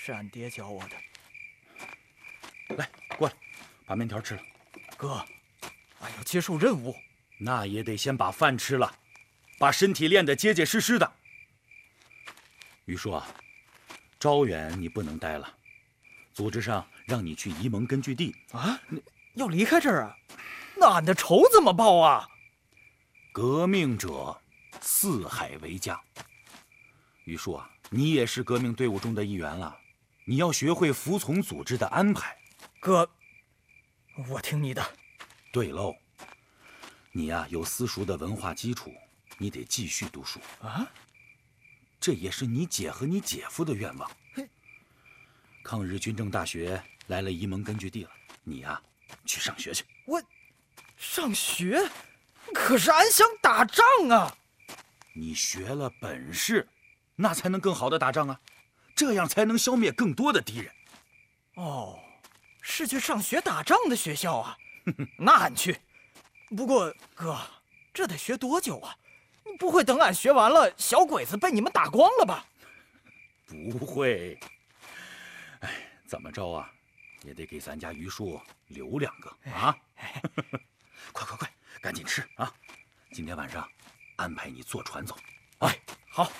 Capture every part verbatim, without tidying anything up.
是俺爹教我的。 来，过来，把面条吃了。 哥，俺要接受任务， 那也得先把饭吃了，把身体练得结结实实的。于叔啊，招远你不能待了，组织上让你去沂蒙根据地啊！你要离开这儿啊？那俺的仇怎么报啊？ 革命者四海为家。于叔啊，你也是革命队伍中的一员了，你要学会服从组织的安排。 哥，我听你的。 对喽，你呀、啊、有私塾的文化基础，你得继续读书啊。 这也是你姐和你姐夫的愿望。抗日军政大学来了沂蒙根据地了，你呀、啊、去上学去。 我上学？可是俺想打仗啊！ 你学了本事，那才能更好的打仗啊，这样才能消灭更多的敌人。 哦，是去上学打仗的学校啊？那俺去。不过哥，这得学多久啊？你不会等俺学完了，小鬼子被你们打光了吧？ 不会。哎，怎么着啊，也得给咱家于叔留两个啊！快快快，赶紧吃啊！今天晚上安排你坐船走。 哎，好。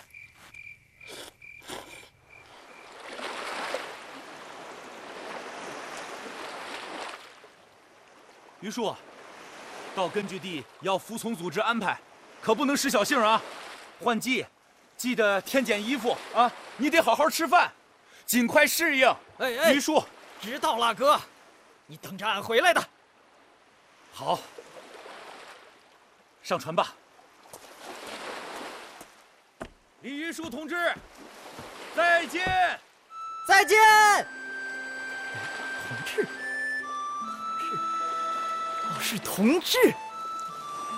于叔，到根据地要服从组织安排，可不能使小性啊！换季，记得添减衣服啊！你得好好吃饭，尽快适应。 哎哎， 于叔， 知道了，哥，你等着俺回来的。 好，上船吧。李于叔同志，再见！ 再见！同志，同志，哦，是同志。